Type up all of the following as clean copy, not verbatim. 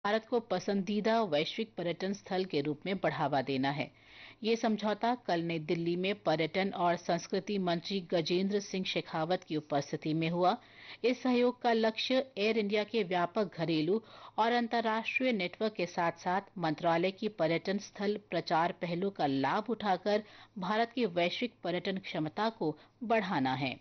भारत को पसंदीदा वैश्विक पर्यटन स्थल के रूप में बढ़ावा देना है। ये समझौता कल नई दिल्ली में पर्यटन और संस्कृति मंत्री गजेंद्र सिंह शेखावत की उपस्थिति में हुआ। इस सहयोग का लक्ष्य एयर इंडिया के व्यापक घरेलू और अंतर्राष्ट्रीय नेटवर्क के साथ साथ मंत्रालय की पर्यटन स्थल प्रचार पहलों का लाभ उठाकर भारत की वैश्विक पर्यटन क्षमता को बढ़ाना है।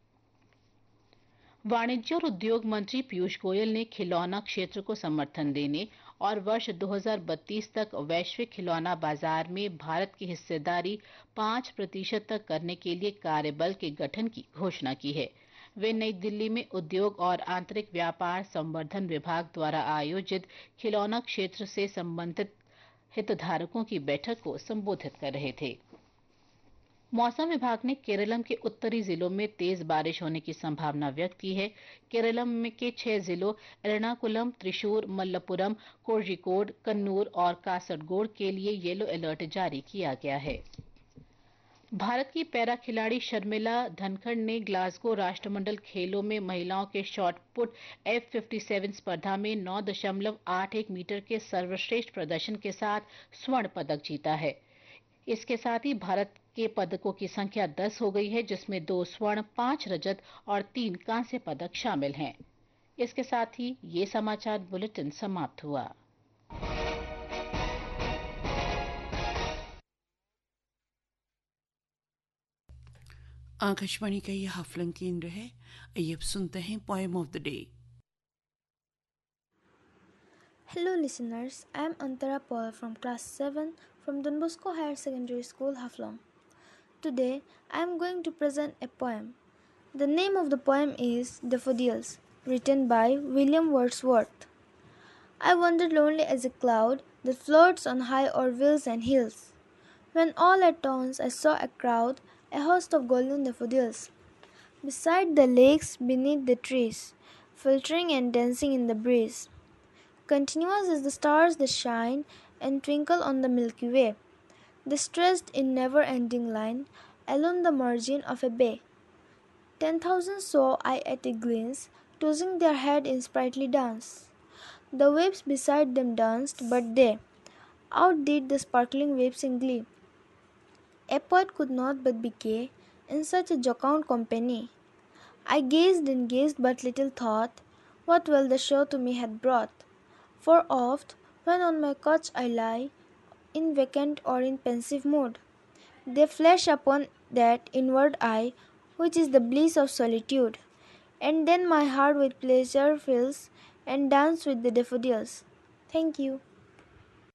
वाणिज्य और उद्योग मंत्री पीयूष गोयल ने खिलौना क्षेत्र को समर्थन देने और वर्ष 2032 तक वैश्विक खिलौना बाजार में भारत की हिस्सेदारी 5% तक करने के लिए कार्यबल के गठन की घोषणा की है। वे नई दिल्ली में उद्योग और आंतरिक व्यापार संवर्धन विभाग द्वारा आयोजित खिलौना क्षेत्र से संबंधित हितधारकों की बैठक को संबोधित कर रहे थे। मौसम विभाग ने केरलम के उत्तरी जिलों में तेज बारिश होने की संभावना व्यक्त की है। केरलम के 6 जिलों एर्नाकुलम, त्रिशूर, मल्लपुरम, कोझिकोड, कन्नूर और कासरगोड के लिए येलो अलर्ट जारी किया गया है। भारत की पैरा खिलाड़ी शर्मिला धनखड़ ने ग्लासगो राष्ट्रमंडल खेलों में महिलाओं के शॉट पुट F57 स्पर्धा में 9.81 मीटर के सर्वश्रेष्ठ प्रदर्शन के साथ स्वर्ण पदक जीता है। इसके साथ ही भारत के पदकों की संख्या 10 हो गई है, जिसमें 2 स्वर्ण, 5 रजत और 3 कांस्य पदक शामिल हैं। इसके साथ ही ये समाचार बुलेटिन समाप्त हुआ। आकाशवाणी का ये हाफलन केंद्र है। आइए अब सुनते हैं poem of the day. Hello listeners, I am Antara Paul from class 7 from Don Bosco Higher Secondary School, Haflong. Today I am going to present a poem. The name of the poem is Daffodils, written by William Wordsworth. I wandered lonely as a cloud that floats on high o'er vales and hills, when all at once I saw a crowd, a host of golden daffodils, beside the lakes, beneath the trees, filtering and dancing in the breeze. Continuous as the stars that shine and twinkle on the Milky Way, they stretched in never-ending line along the margin of a bay. 10,000 saw I at a glance, tossing their head in sprightly dance. The waves beside them danced, but they outdid the sparkling waves in glee. A poet could not but be gay in such a jocund company. I gazed and gazed, but little thought what well the show to me had brought. For oft, when on my couch I lie, in vacant or in pensive mood, they flash upon that inward eye, which is the bliss of solitude. And then my heart with pleasure fills, and dance with the daffodils. Thank you.